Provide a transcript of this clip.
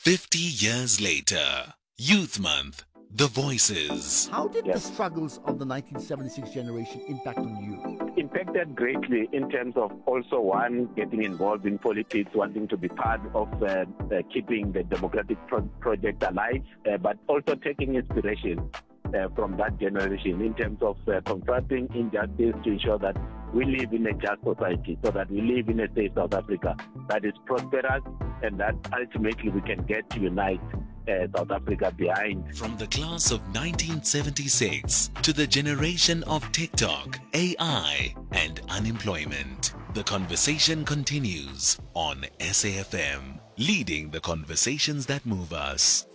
50 years later, Youth Month, The Voices. How did the struggles of the 1976 generation impact on you? Impacted greatly in terms of also one, getting involved in politics, wanting to be part of keeping the democratic project alive, but also taking inspiration from that generation in terms of confronting injustice to ensure that we live in a just society, so that we live in a safe South Africa that is prosperous and that ultimately we can get to unite South Africa behind. From the class of 1976 to the generation of TikTok, AI, and unemployment, the conversation continues on SAFM, leading the conversations that move us.